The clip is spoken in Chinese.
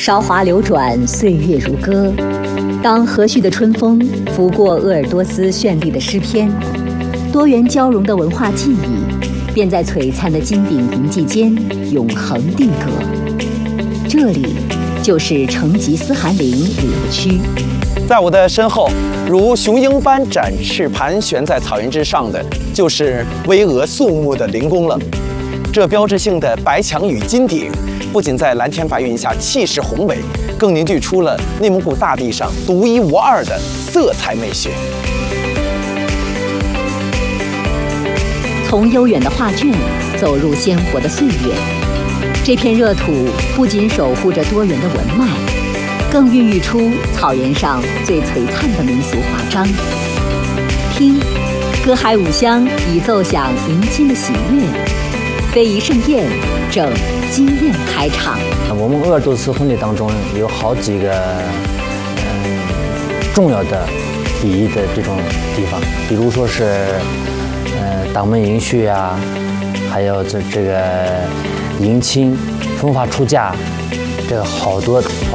韶华流转，岁月如歌。当和煦的春风拂过鄂尔多斯绚丽的诗篇，多元交融的文化记忆便在璀璨的金顶云际间永恒定格。这里就是成吉思汗陵旅游区。 在我的身后，如雄鹰般展翅盘旋在草原之上的，就是巍峨肃穆的陵宫了。这标志性的白墙与金顶，不仅在蓝天白云下气势宏伟，更凝聚出了内蒙古大地上独一无二的色彩美学。 从悠远的画卷走入鲜活的岁月，这片热土不仅守护着多元的文脉，更孕育出草原上最璀璨的民俗华章。听，歌海五乡已奏响迎亲的喜悦，非遗盛宴正惊艳开场。 我们鄂尔多斯婚礼当中有好几个重要的礼仪的这种地方，比如说是党门迎婿啊，还有这个迎亲、分发出嫁，这个好多